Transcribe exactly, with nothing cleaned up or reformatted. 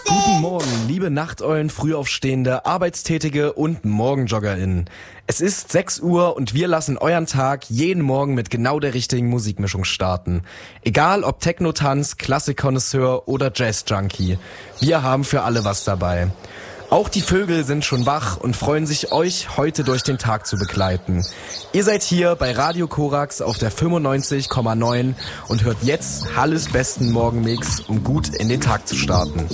Guten Morgen, liebe Nachteulen, Frühaufstehende, Arbeitstätige und MorgenjoggerInnen. Es ist sechs Uhr und wir lassen euren Tag jeden Morgen mit genau der richtigen Musikmischung starten. Egal ob Techno-Tanz, Klassik-Konnoisseur oder Jazz-Junkie. Wir haben für alle was dabei. Auch die Vögel sind schon wach und freuen sich, euch heute durch den Tag zu begleiten. Ihr seid hier bei Radio Korax auf der fünfundneunzig Komma neun und hört jetzt Halles besten Morgenmix, um gut in den Tag zu starten.